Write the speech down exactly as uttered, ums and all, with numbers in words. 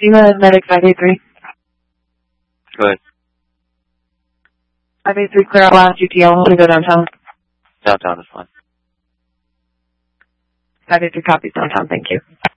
SEMA Medic five eight three. Go ahead. five eight three, clear out lounge, U T L, to go downtown. Downtown is fine. five eight three copies downtown, thank you.